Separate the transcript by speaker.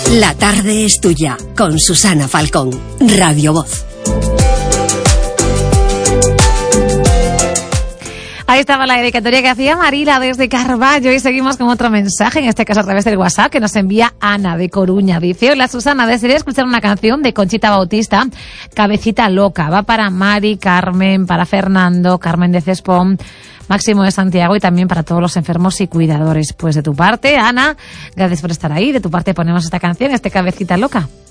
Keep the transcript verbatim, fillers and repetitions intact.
Speaker 1: La tarde es tuya, con Susana Falcón, Radio Voz.
Speaker 2: Ahí estaba la dedicatoria que hacía Marila desde Carballo y seguimos con otro mensaje, en este caso a través del WhatsApp, que nos envía Ana de Coruña. Dice: hola Susana, desearía escuchar una canción de Conchita Bautista, Cabecita Loca. Va para Mari, Carmen, para Fernando, Carmen de Cespón, Máximo de Santiago y también para todos los enfermos y cuidadores. Pues de tu parte, Ana, gracias por estar ahí. De tu parte ponemos esta canción, este Cabecita Loca.